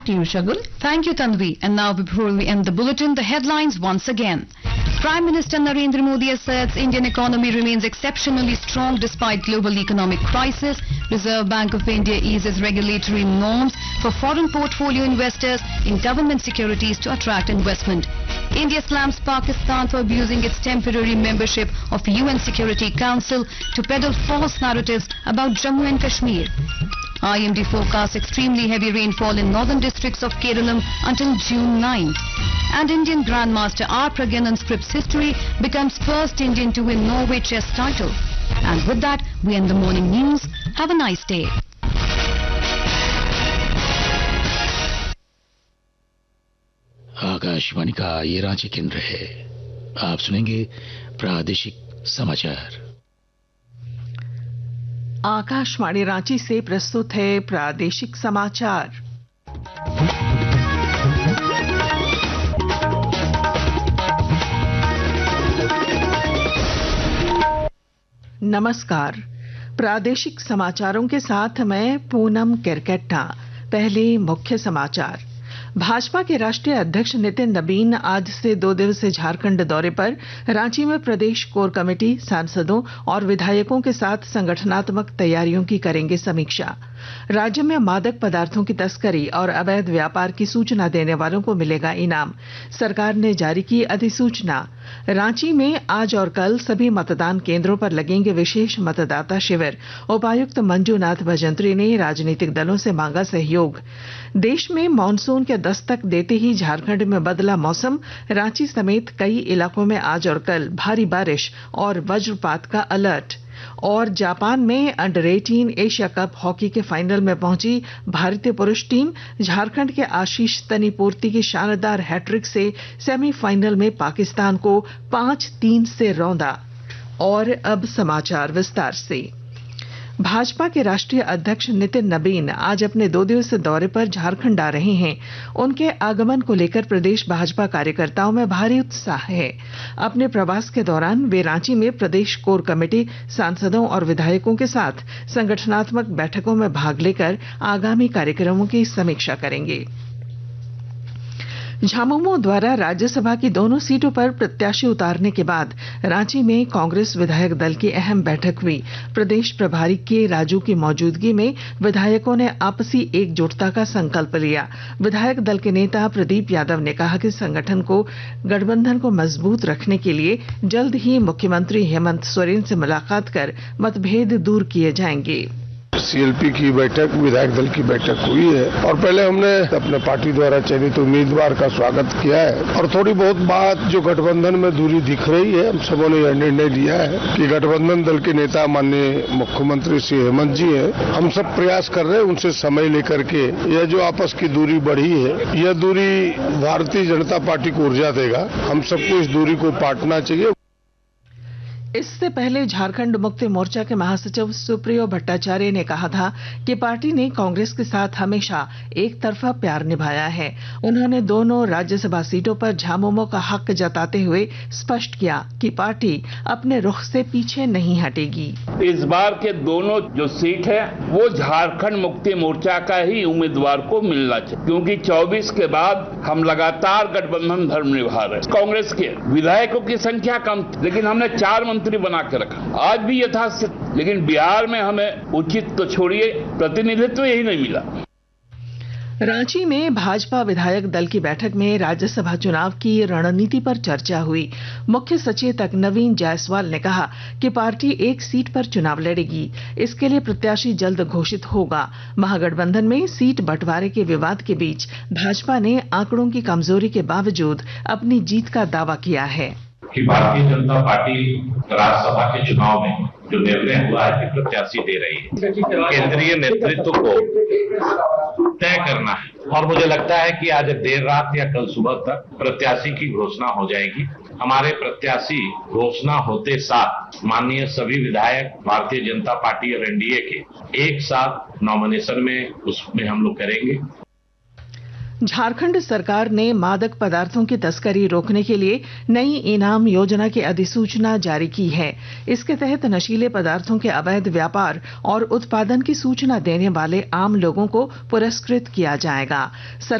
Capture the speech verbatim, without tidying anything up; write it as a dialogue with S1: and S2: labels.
S1: To you, Shagul. Thank you, Tanvi. And now, before we end the bulletin, the headlines once again. Prime Minister Narendra Modi asserts Indian economy remains exceptionally strong despite global economic crisis. Reserve Bank of India eases regulatory norms for foreign portfolio investors in government securities to attract investment. India slams Pakistan for abusing its temporary membership of U N Security Council to peddle false narratives about Jammu and Kashmir. I M D forecasts extremely heavy rainfall in northern districts of Kerala until June ninth. And Indian Grandmaster R. Pragyanan scripts history, becomes first Indian to win Norway chess title. And with that, we end the morning news. Have a nice day.
S2: Akashvani का ये रांची केंद्र है। आप सुनेंगे प्रादेशिक समाचार।
S3: आकाशवाणी रांची से प्रस्तुत है प्रादेशिक समाचार। नमस्कार, प्रादेशिक समाचारों के साथ मैं पूनम केरकेट्टा। पहले मुख्य समाचार। भाजपा के राष्ट्रीय अध्यक्ष नितिन नबीन आज से दो दिवसीय झारखंड दौरे पर रांची में प्रदेश कोर कमेटी, सांसदों और विधायकों के साथ संगठनात्मक तैयारियों की करेंगे समीक्षा। राज्य में मादक पदार्थों की तस्करी और अवैध व्यापार की सूचना देने वालों को मिलेगा इनाम, सरकार ने जारी की अधिसूचना। रांची में आज और कल सभी मतदान केंद्रों पर लगेंगे विशेष मतदाता शिविर। उपायुक्त मंजूनाथ भजंत्री ने राजनीतिक दलों से मांगा सहयोग। देश में मानसून के दस्तक देते ही झारखंड में बदला मौसम। रांची समेत कई इलाकों में आज और कल भारी बारिश और वज्रपात का अलर्ट। और जापान में अंडर अठारह एशिया कप हॉकी के फाइनल में पहुंची भारतीय पुरुष टीम। झारखंड के आशीष तनीपूर्ति की शानदार हैट्रिक से सेमीफाइनल में पाकिस्तान को पांच तीन से रौंदा। और अब समाचार विस्तार से। भाजपा के राष्ट्रीय अध्यक्ष नितिन नबीन आज अपने दो दिवसीय दौरे पर झारखंड आ रहे हैं। उनके आगमन को लेकर प्रदेश भाजपा कार्यकर्ताओं में भारी उत्साह है। अपने प्रवास के दौरान वे रांची में प्रदेश कोर कमेटी, सांसदों और विधायकों के साथ संगठनात्मक बैठकों में भाग लेकर आगामी कार्यक्रमों की समीक्षा करेंगे। झामुमो द्वारा राज्यसभा की दोनों सीटों पर प्रत्याशी उतारने के बाद रांची में कांग्रेस विधायक दल की अहम बैठक हुई। प्रदेश प्रभारी के राजू की मौजूदगी में विधायकों ने आपसी एकजुटता का संकल्प लिया। विधायक दल के नेता प्रदीप यादव ने कहा कि संगठन को गठबंधन को मजबूत रखने के लिए जल्द ही मुख्यमंत्री हेमंत सोरेन से मुलाकात कर मतभेद दूर किए जाएंगे।
S4: सीएलपी की बैठक, विधायक दल की बैठक हुई है और पहले हमने अपने पार्टी द्वारा चयनित उम्मीदवार का स्वागत किया है और थोड़ी बहुत बात जो गठबंधन में दूरी दिख रही है, हम सबों ने यह निर्णय लिया है कि गठबंधन दल के नेता माननीय मुख्यमंत्री श्री हेमंत जी हैं, हम सब प्रयास कर रहे हैं उनसे समय लेकर के यह जो आपस की दूरी बढ़ी है, यह दूरी भारतीय जनता पार्टी को ऊर्जा देगा। हम सबको इस दूरी को पाटना चाहिए।
S3: इससे पहले झारखंड मुक्ति मोर्चा के महासचिव सुप्रियो भट्टाचार्य ने कहा था कि पार्टी ने कांग्रेस के साथ हमेशा एक तरफा प्यार निभाया है। उन्होंने दोनों राज्यसभा सीटों पर झामुमो का हक जताते हुए स्पष्ट किया कि पार्टी अपने रुख से पीछे नहीं हटेगी।
S5: इस बार के दोनों जो सीट है वो झारखंड मुक्ति मोर्चा का ही उम्मीदवार को मिलना चाहिए, क्योंकि चौबीस के बाद हम लगातार गठबंधन धर्म निभा रहे। कांग्रेस के विधायकों की संख्या कम, लेकिन हमने चार मंत्री बना के रखा। आज भी यथास्थित, लेकिन बिहार में हमें उचित तो छोड़िए प्रतिनिधित्व यही नहीं मिला।
S3: रांची में भाजपा विधायक दल की बैठक में राज्यसभा चुनाव की रणनीति पर चर्चा हुई। मुख्य सचेतक नवीन जायसवाल ने कहा कि पार्टी एक सीट पर चुनाव लड़ेगी। इसके लिए प्रत्याशी जल्द घोषित होगा। महागठबंधन में सीट बंटवारे के विवाद के बीच भाजपा ने आंकड़ों की कमजोरी के बावजूद अपनी जीत का दावा किया है
S6: कि भारतीय जनता पार्टी राज्यसभा के चुनाव में जो निर्णय हुआ है कि प्रत्याशी दे रही है, केंद्रीय नेतृत्व को तय करना है और मुझे लगता है कि आज देर रात या कल सुबह तक प्रत्याशी की घोषणा हो जाएगी। हमारे प्रत्याशी घोषणा होते साथ माननीय सभी विधायक भारतीय जनता पार्टी और एनडीए के एक साथ नॉमिनेशन में उसमें हम लोग करेंगे।
S3: झारखंड सरकार ने मादक पदार्थों की तस्करी रोकने के लिए नई इनाम योजना की अधिसूचना जारी की है। इसके तहत नशीले पदार्थों के अवैध व्यापार और उत्पादन की सूचना देने वाले आम लोगों को पुरस्कृत किया जाएगा।